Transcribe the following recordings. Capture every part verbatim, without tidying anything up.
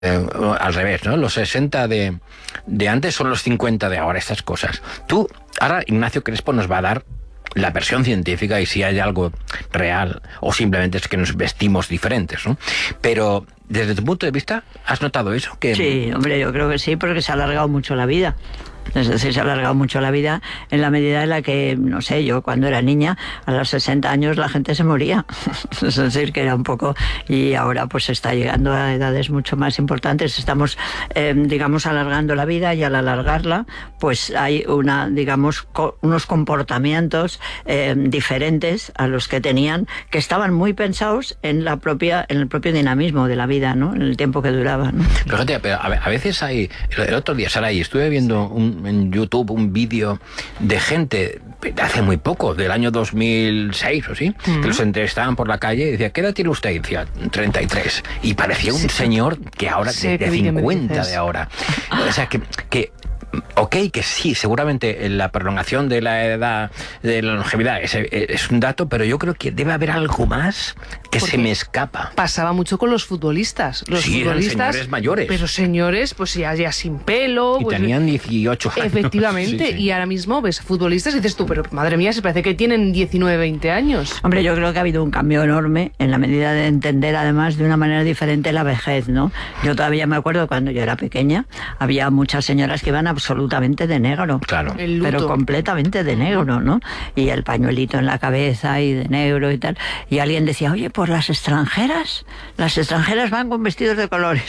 Eh, al revés, ¿no? Los sesenta de, de antes son los cincuenta de ahora, estas cosas. Tú, ahora Ignacio Crespo nos va a dar la versión científica y si hay algo real o simplemente es que nos vestimos diferentes, ¿no? Pero desde tu punto de vista, ¿has notado eso? Que... Sí, hombre, yo creo que sí, porque se ha alargado mucho la vida. Es decir, se ha alargado mucho la vida en la medida en la que, no sé, yo cuando era niña, a los sesenta años la gente se moría. Es decir, que era un poco... Y ahora pues se está llegando a edades mucho más importantes. Estamos, eh, digamos, alargando la vida y al alargarla, pues hay una, digamos, co unos comportamientos eh, diferentes a los que tenían, que estaban muy pensados en la propia, en el propio dinamismo de la vida, ¿no? En el tiempo que duraba, ¿no? Pero, fíjate, pero a veces hay... El otro día, Saray, estuve viendo un en YouTube un vídeo de gente de hace muy poco, del año dos mil seis o sí, uh-huh. que los entrevistaban por la calle y decía, ¿qué edad tiene usted? Y decía, treinta y tres. Y parecía un sí, señor que ahora, sí, de, de cincuenta de ahora. O sea, que... que ok, que sí, seguramente la prolongación de la edad, de la longevidad es, es un dato, pero yo creo que debe haber algo más que Porque se me escapa. Pasaba mucho con los futbolistas. Los sí, futbolistas, eran señores mayores. Pero señores, pues ya, ya sin pelo. Y pues, tenían dieciocho años. Efectivamente, sí, sí. Y ahora mismo ves futbolistas y dices tú, pero madre mía, se parece que tienen diecinueve, veinte años. Hombre, yo creo que ha habido un cambio enorme en la medida de entender además de una manera diferente la vejez, ¿no? Yo todavía me acuerdo cuando yo era pequeña, había muchas señoras que iban absolutamente de negro. Claro. Pero completamente de negro, ¿no? Y el pañuelito en la cabeza y de negro y tal. Y alguien decía, oye, pues las extranjeras, las extranjeras van con vestidos de colores.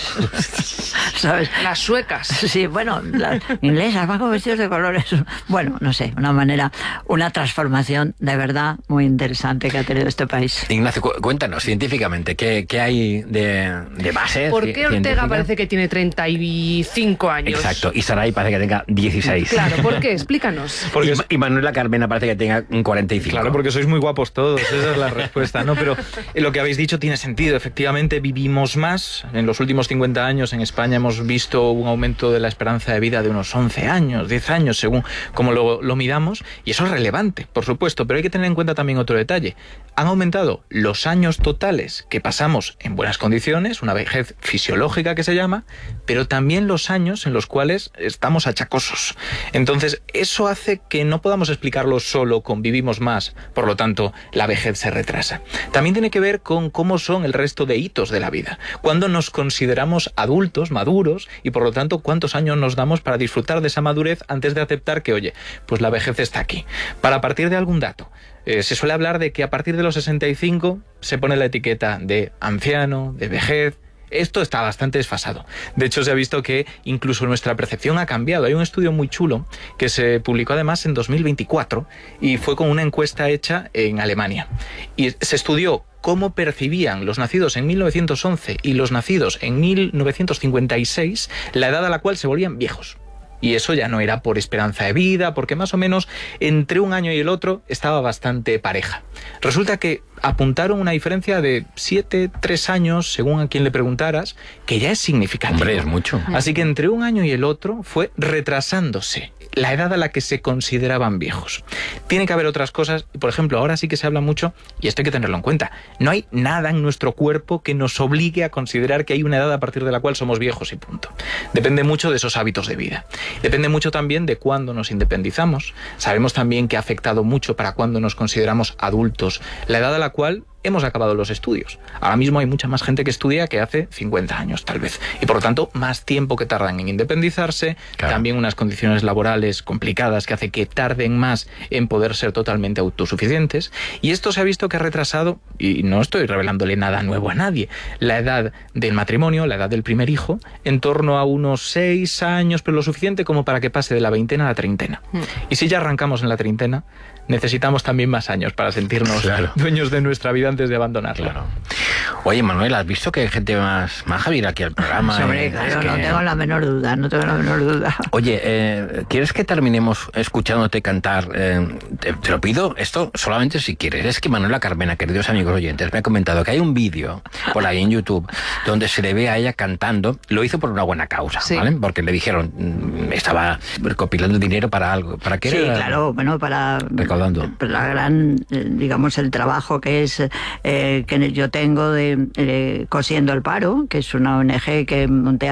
¿Sabes? Las suecas. Sí, bueno, las inglesas van con vestidos de colores. Bueno, no sé, una manera, una transformación de verdad muy interesante que ha tenido este país. Ignacio, cu cuéntanos científicamente, ¿qué, qué hay de, de base? ¿Por qué Ortega parece que tiene treinta y cinco años? Exacto, y Saray parece que tenga dieciséis. Claro, ¿por qué? Explícanos. Porque y, y Manuela Carmena parece que tenga un cuarenta y cinco. Claro, porque sois muy guapos todos, esa es la respuesta, ¿no? Pero lo que habéis dicho tiene sentido, efectivamente vivimos más. En los últimos cincuenta años en España hemos visto un aumento de la esperanza de vida de unos once años, diez años, según como lo, lo midamos, y eso es relevante, por supuesto, pero hay que tener en cuenta también otro detalle. Han aumentado los años totales que pasamos en buenas condiciones, una vejez fisiológica que se llama, pero también los años en los cuales estamos achacosos. Entonces, eso hace que no podamos explicarlo solo con vivimos más, por lo tanto, la vejez se retrasa. También tiene que ver con cómo son el resto de hitos de la vida. Cuando nos consideramos adultos, maduros, y por lo tanto, cuántos años nos damos para disfrutar de esa madurez antes de aceptar que, oye, pues la vejez está aquí. Para partir de algún dato, eh, se suele hablar de que a partir de los sesenta y cinco se pone la etiqueta de anciano, de vejez. Esto está bastante desfasado. De hecho, se ha visto que incluso nuestra percepción ha cambiado. Hay un estudio muy chulo que se publicó además en dos mil veinticuatro y fue con una encuesta hecha en Alemania. Y se estudió cómo percibían los nacidos en mil novecientos once y los nacidos en mil novecientos cincuenta y seis la edad a la cual se volvían viejos. Y eso ya no era por esperanza de vida, porque más o menos entre un año y el otro estaba bastante pareja. Resulta que apuntaron una diferencia de siete, tres años, según a quien le preguntaras, que ya es significativo. Hombre, es mucho. Así que entre un año y el otro fue retrasándose la edad a la que se consideraban viejos. Tiene que haber otras cosas, por ejemplo, ahora sí que se habla mucho, y esto hay que tenerlo en cuenta, no hay nada en nuestro cuerpo que nos obligue a considerar que hay una edad a partir de la cual somos viejos y punto. Depende mucho de esos hábitos de vida. Depende mucho también de cuándo nos independizamos. Sabemos también que ha afectado mucho para cuándo nos consideramos adultos, la edad a la cual hemos acabado los estudios. Ahora mismo hay mucha más gente que estudia que hace cincuenta años, tal vez. Y por lo tanto, más tiempo que tardan en independizarse, claro. También unas condiciones laborales complicadas que hace que tarden más en poder ser totalmente autosuficientes. Y esto se ha visto que ha retrasado, y no estoy revelándole nada nuevo a nadie, la edad del matrimonio, la edad del primer hijo, en torno a unos seis años, pero lo suficiente como para que pase de la veintena a la treintena. Mm. Y si ya arrancamos en la treintena, necesitamos también más años para sentirnos claro. dueños de nuestra vida antes de abandonarla. Claro. Oye, Manuel, ¿has visto que hay gente más maja viene aquí al programa? Sobre, eh, claro, es que... no tengo la menor duda, no tengo la menor duda. Oye, eh, ¿quieres que terminemos escuchándote cantar? Eh, te, te lo pido, esto solamente si quieres. Es que Manuela Carmena, queridos amigos oyentes, me ha comentado que hay un vídeo por ahí en YouTube donde se le ve a ella cantando. Lo hizo por una buena causa, sí. ¿vale? Porque le dijeron, estaba recopilando dinero para algo. ¿Para qué? Sí, era? claro, bueno, para... Recaudando. La gran, digamos, el trabajo que es eh, que yo tengo de eh, Cosiendo el Paro, que es una O N G que monté